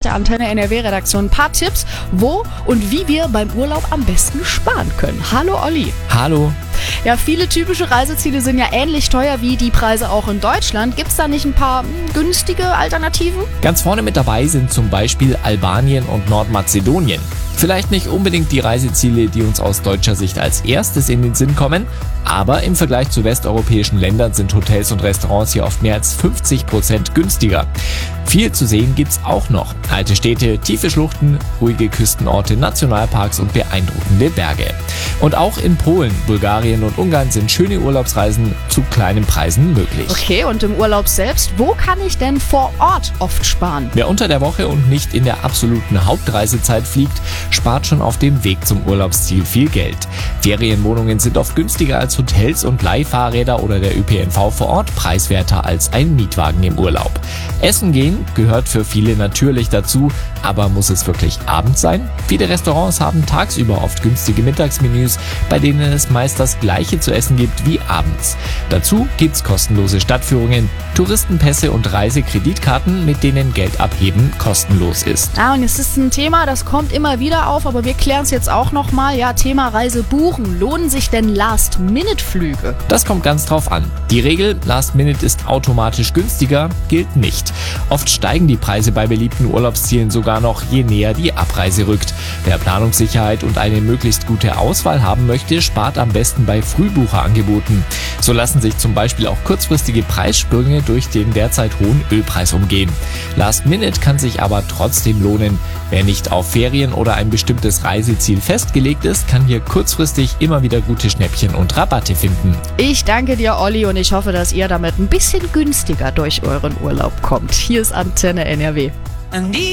der Antenne NRW-Redaktion ein paar Tipps, wo und wie wir beim Urlaub am besten sparen können. Hallo Olli. Hallo. Ja, viele typische Reiseziele sind ja ähnlich teuer wie die Preise auch in Deutschland. Gibt's da nicht ein paar günstige Alternativen? Ganz vorne mit dabei sind zum Beispiel Albanien und Nordmazedonien. Vielleicht nicht unbedingt die Reiseziele, die uns aus deutscher Sicht als erstes in den Sinn kommen, aber im Vergleich zu westeuropäischen Ländern sind Hotels und Restaurants hier oft mehr als 50% günstiger. Viel zu sehen gibt's auch noch. Alte Städte, tiefe Schluchten, ruhige Küstenorte, Nationalparks und beeindruckende Berge. Und auch in Polen, Bulgarien und Ungarn sind schöne Urlaubsreisen zu kleinen Preisen möglich. Okay, und im Urlaub selbst, wo kann ich denn vor Ort oft sparen? Wer unter der Woche und nicht in der absoluten Hauptreisezeit fliegt, spart schon auf dem Weg zum Urlaubsziel viel Geld. Ferienwohnungen sind oft günstiger als Hotels und Leihfahrräder oder der ÖPNV vor Ort preiswerter als ein Mietwagen im Urlaub. Essen gehen gehört für viele natürlich dazu, aber muss es wirklich abends sein? Viele Restaurants haben tagsüber oft günstige Mittagsmenüs, bei denen es meist das gleiche zu essen gibt wie abends. Dazu gibt's kostenlose Stadtführungen, Touristenpässe und Reisekreditkarten, mit denen Geld abheben kostenlos ist. Und es ist ein Thema, das kommt immer wieder auf, aber wir klären es jetzt auch nochmal. Ja, Thema Reise buchen. Lohnen sich denn Last-Minute-Flüge? Das kommt ganz drauf an. Die Regel, Last Minute ist automatisch günstiger, gilt nicht. Oft steigen die Preise bei beliebten Urlaubszielen sogar noch, je näher die Abreise rückt. Wer Planungssicherheit und eine möglichst gute Auswahl haben möchte, spart am besten bei Frühbucherangeboten. So lassen sich zum Beispiel auch kurzfristige Preissprünge durch den derzeit hohen Ölpreis umgehen. Last Minute kann sich aber trotzdem lohnen. Wer nicht auf Ferien oder ein bestimmtes Reiseziel festgelegt ist, kann hier kurzfristig immer wieder gute Schnäppchen und Rabatte finden. Ich danke dir, Olli, und ich hoffe, dass ihr damit ein bisschen günstiger durch euren Urlaub kommt. Hier ist Antenne NRW.